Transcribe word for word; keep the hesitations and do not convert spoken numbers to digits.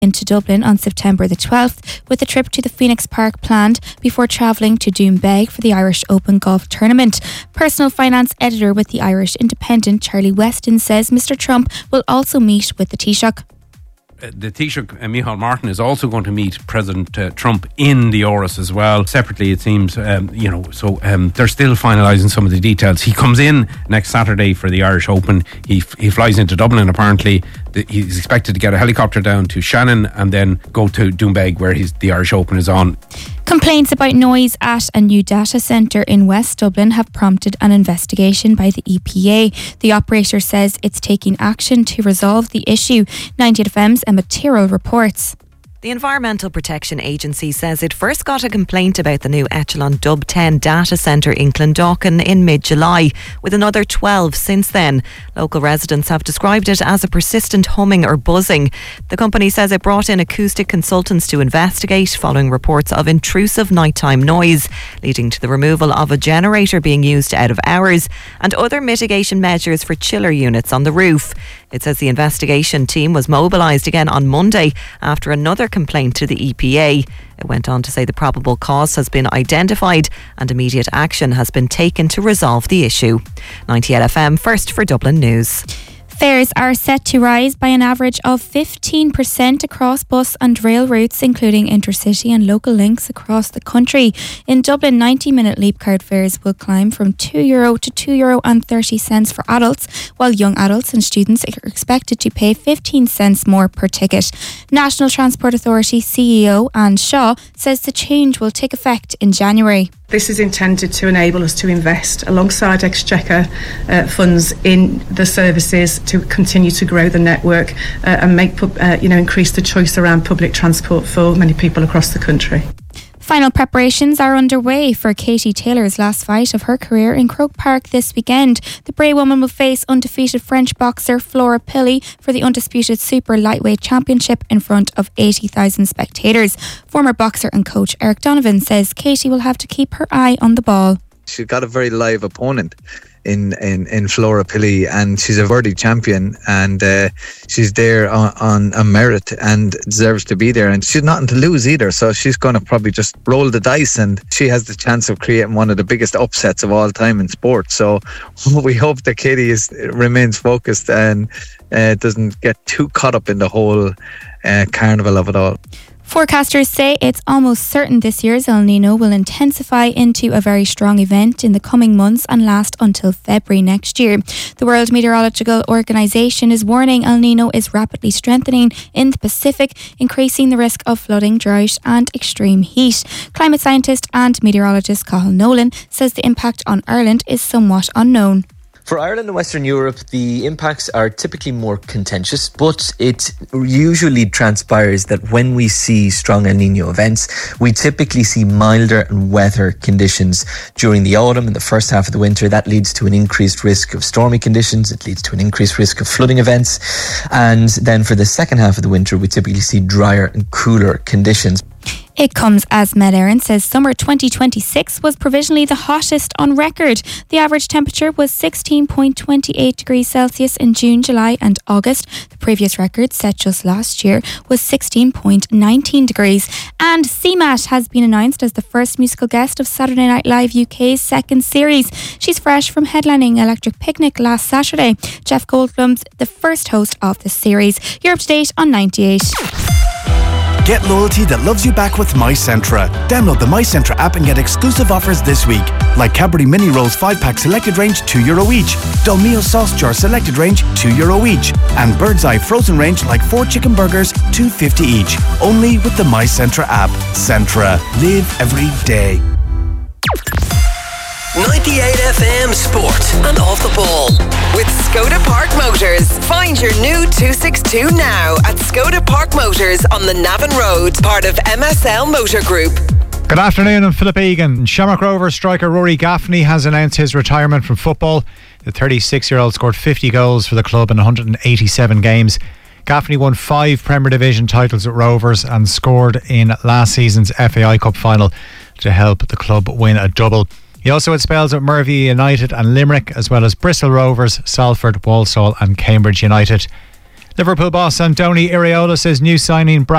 into Dublin on September the twelfth, with a trip to the Phoenix Park planned before travelling to Doonbeg for the Irish Open Golf Tournament. Personal finance editor with the Irish Independent, Charlie Weston, says Mr Trump will also meet with the Taoiseach. The Taoiseach, uh, Micheál Martin, is also going to meet President uh, Trump in the Áras as well. Separately, it seems, um, you know, so um, they're still finalising some of the details. He comes in next Saturday for the Irish Open. He f- he flies into Dublin, apparently. The, he's expected to get a helicopter down to Shannon and then go to Doonbeg, where he's, the Irish Open is on. Complaints about noise at a new data centre in West Dublin have prompted an investigation by the E P A. The operator says it's taking action to resolve the issue. ninety-eight F M's Emma Tyrrell reports. The Environmental Protection Agency says it first got a complaint about the new Echelon Dub ten data centre in Clondalkin in mid-July, with another twelve since then. Local residents have described it as a persistent humming or buzzing. The company says it brought in acoustic consultants to investigate following reports of intrusive nighttime noise, leading to the removal of a generator being used out of hours and other mitigation measures for chiller units on the roof. It says the investigation team was mobilised again on Monday after another complaint to the E P A. It went on to say the probable cause has been identified and immediate action has been taken to resolve the issue. ninety-eight F M, first for Dublin News. Fares are set to rise by an average of fifteen percent across bus and rail routes, including intercity and local links across the country. In Dublin, ninety minute Leap Card fares will climb from two euro to two euro and thirty cents for adults, while young adults and students are expected to pay fifteen cents more per ticket. National Transport Authority C E O Anne Shaw says the change will take effect in January. This is intended to enable us to invest alongside Exchequer uh, funds in the services to continue to grow the network uh, and make uh, you know increase the choice around public transport for many people across the country. Final preparations are underway for Katie Taylor's last fight of her career in Croke Park this weekend. The Bray woman will face undefeated French boxer Flora Pilley for the undisputed Super Lightweight Championship in front of eighty thousand spectators. Former boxer and coach Eric Donovan says Katie will have to keep her eye on the ball. She's got a very live opponent in, in, in Flora Pilley, and she's a worthy champion, and uh, she's there on, on a merit and deserves to be there, and she's nothing to lose either, so she's going to probably just roll the dice, and she has the chance of creating one of the biggest upsets of all time in sport. So we hope that Katie is remains focused and uh, doesn't get too caught up in the whole uh, carnival of it all. Forecasters say it's almost certain this year's El Nino will intensify into a very strong event in the coming months and last until February next year. The World Meteorological Organization is warning El Nino is rapidly strengthening in the Pacific, increasing the risk of flooding, drought and extreme heat. Climate scientist and meteorologist Cathal Nolan says the impact on Ireland is somewhat unknown. For Ireland and Western Europe, the impacts are typically more contentious, but it usually transpires that when we see strong El Nino events, we typically see milder and wetter conditions during the autumn and the first half of the winter. That leads to an increased risk of stormy conditions. It leads to an increased risk of flooding events. And then for the second half of the winter, we typically see drier and cooler conditions. It comes as Met Éireann says summer twenty twenty-six was provisionally the hottest on record. The average temperature was sixteen point two eight degrees Celsius in June, July and August. The previous record, set just last year, was sixteen point one nine degrees. And C MAT has been announced as the first musical guest of Saturday Night Live U K's second series. She's fresh from headlining Electric Picnic last Saturday. Jeff Goldblum's the first host of the series. You're up to date on ninety-eight. Get loyalty that loves you back with MyCentra. Download the MyCentra app and get exclusive offers this week. Like Cadbury Mini Rolls five pack selected range, two euro each. Dolmio Sauce Jar selected range, two euro each. And Bird's Eye frozen range like four chicken burgers, two fifty each. Only with the MyCentra app. Centra. Live every day. ninety-eight F M Sport and Off the Ball with Skoda Park Motors. Find your new two sixty-two now at Skoda Park Motors on the Navan Road, part of M S L Motor Group. Good afternoon, I'm Philip Egan. Shamrock Rovers striker Rory Gaffney has announced his retirement from football. The thirty-six-year-old scored fifty goals for the club in one hundred eighty-seven games. Gaffney won five Premier Division titles at Rovers and scored in last season's F A I Cup final to help the club win a double. He also had spells at Mervy United and Limerick, as well as Bristol Rovers, Salford, Walsall and Cambridge United. Liverpool boss Andoni Iraola says new signing Brad